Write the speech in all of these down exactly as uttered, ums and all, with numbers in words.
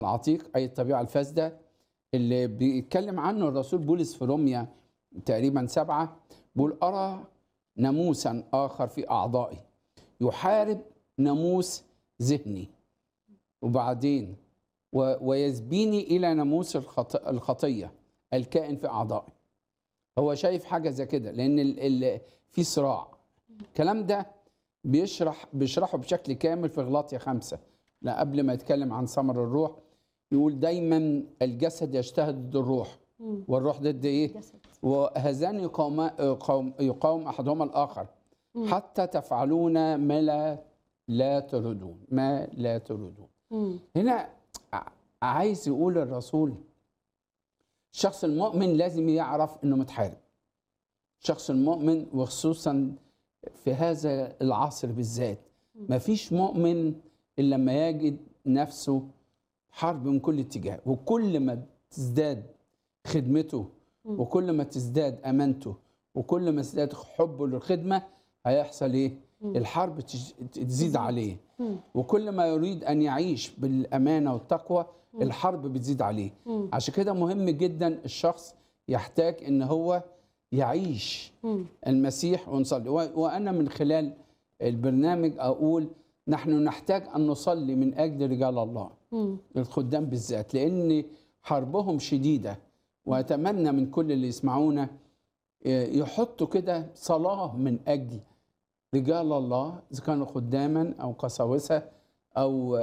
العتيق أي الطبيعة الفاسدة اللي بيتكلم عنه الرسول بولس في روميا تقريبا سبعة، بيقول أرى ناموسا آخر في أعضائي يحارب ناموس ذهني، وبعدين ويسبيني إلى ناموس الخط... الخطية الكائن في أعضائي. هو شايف حاجة زي كده لأن ال... ال... في صراع. الكلام ده بيشرح بيشرحه بشكل كامل في غلاطيا خمسة. لا قبل ما يتكلم عن ثمر الروح يقول دايما الجسد يجتهد ضد الروح والروح ضد ايه؟ وهذان يقاوم يقاوم, يقاوم احدهما الاخر حتى تفعلون ما لا لا تريدون ما لا تريدون. هنا عايز يقول الرسول الشخص المؤمن لازم يعرف انه متحارب. الشخص المؤمن وخصوصا في هذا العصر بالذات ما فيش مؤمن الا لما يجد نفسه حرب من كل اتجاه، وكل ما تزداد خدمته وكل ما تزداد امانته وكل ما تزداد حبه للخدمه هيحصل ايه؟ الحرب تزيد عليه، وكل ما يريد ان يعيش بالامانه والتقوى الحرب بتزيد عليه. عشان كده مهم جدا الشخص يحتاج ان هو يعيش المسيح ونصلي. وانا من خلال البرنامج اقول نحن نحتاج ان نصلي من اجل رجال الله الخدام بالذات، لان حربهم شديده. واتمنى من كل اللي يسمعونا يحطوا كده صلاه من اجل رجال الله اذا كانوا خداما او قساوسه او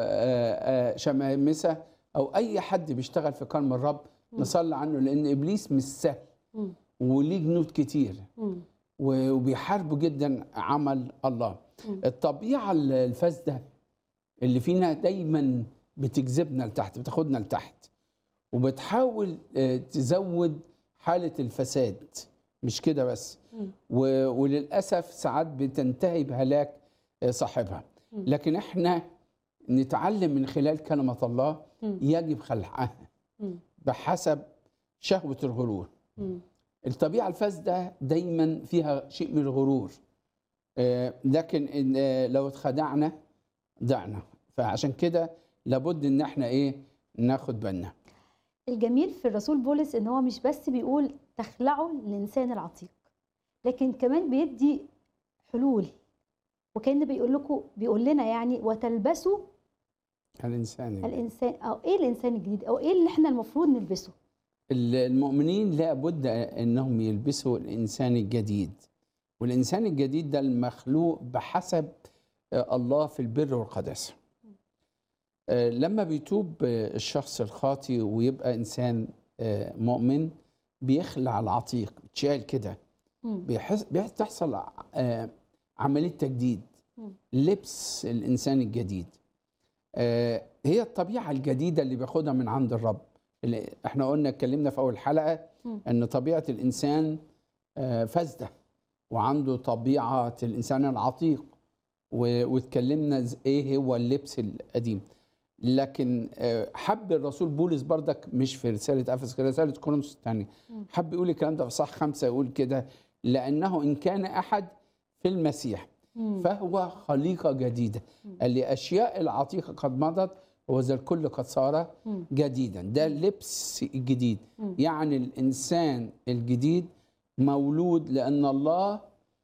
شمامسه او اي حد بيشتغل في كرم الرب. نصلي عنه لان ابليس مش سهل وليه جنود كتير وبيحاربوا جدا عمل الله. الطبيعه الفاسده اللي فينا دايما بتجذبنا لتحت، بتاخدنا لتحت وبتحاول تزود حاله الفساد. مش كده بس، وللاسف ساعات بتنتهي بهلاك صاحبها. لكن احنا نتعلم من خلال كلمه الله يجب خلعها بحسب شهوه الغرور. الطبيعه الفاسده دايما فيها شيء من الغرور، لكن لو اتخدعنا ضعنا. فعشان كده لابد ان احنا ايه ناخد بالنا. الجميل في الرسول بولس ان هو مش بس بيقول تخلعوا الانسان العتيق، لكن كمان بيدي حلول، وكان بيقول لكم بيقول لنا يعني وتلبسوا الانسان الجديد. الانسان او ايه الانسان الجديد او ايه اللي احنا المفروض نلبسه؟ المؤمنين لابد انهم يلبسوا الانسان الجديد، والانسان الجديد ده المخلوق بحسب الله في البر والقداسه. لما بيتوب الشخص الخاطي ويبقى انسان مؤمن بيخلع العتيق، بتشال كده، بتحصل عمليه تجديد، لبس الانسان الجديد. هي الطبيعه الجديده اللي بياخدها من عند الرب. اللي احنا قلنا اتكلمنا في اول حلقه ان طبيعه الانسان فاسده وعنده طبيعه الانسان العتيق، واتكلمنا ايه هو اللبس القديم. لكن حب الرسول بولس بردك مش في رساله افسس، رساله كورنثوس الثانيه، حب يقول الكلام ده في صح خمسة، يقول كده لانه ان كان احد في المسيح فهو خليقه جديده، الاشياء العتيقه قد مضت وذا الكل قد صار جديدا. ده اللبس الجديد، يعني الانسان الجديد مولود لان الله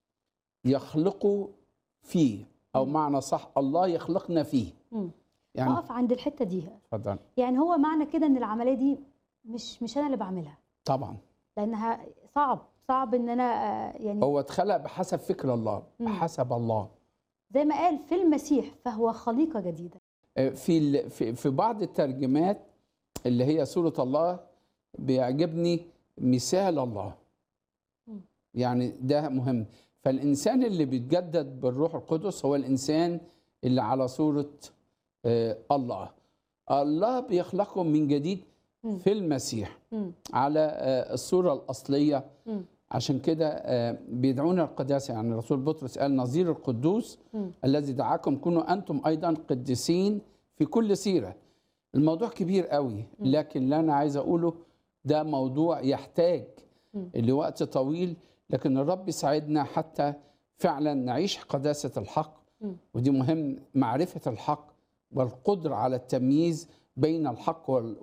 يخلقه فيه، او معنى صح الله يخلقنا فيه. يعني اقف عند الحته دي. اتفضل. يعني هو معنى كده ان العمليه دي مش مش انا اللي بعملها طبعا، لانها صعب صعب ان انا يعني هو اتخلق بحسب فكر الله، بحسب الله زي ما قال في المسيح فهو خليقه جديده. في في بعض الترجمات اللي هي سورة الله بيعجبني مثال الله، يعني ده مهم. فالإنسان اللي بيتجدد بالروح القدس هو الإنسان اللي على صورة الله. الله بيخلقه من جديد في المسيح على الصورة الأصلية. عشان كده بيدعونا القداسة. يعني الرسول بطرس قال نظير القدوس الذي دعاكم كونوا أنتم أيضا قديسين في كل سيرة. الموضوع كبير قوي، لكن اللي أنا عايز أقوله ده موضوع يحتاج لوقت طويل، لكن الرب يساعدنا حتى فعلا نعيش قداسة الحق. ودي مهم، معرفة الحق والقدرة على التمييز بين الحق وال-